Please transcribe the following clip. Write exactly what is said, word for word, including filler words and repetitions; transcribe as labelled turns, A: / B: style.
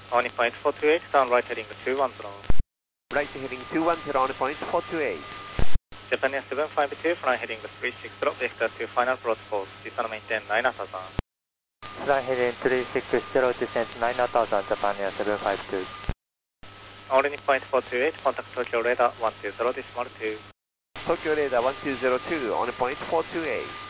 A: On point four two eight, down right heading two one zero.
B: Right heading two one zero on point four two eight.
A: Japan seven five two, fly heading three six zero, vector to final protocol, descend maintain nine thousand.
C: Fly heading three six zero, descent nine thousand, Japan seven five two.
A: On point four two eight, contact Tokyo radar one two zero decimal two.
B: Tokyo radar one two zero two on point four two eight.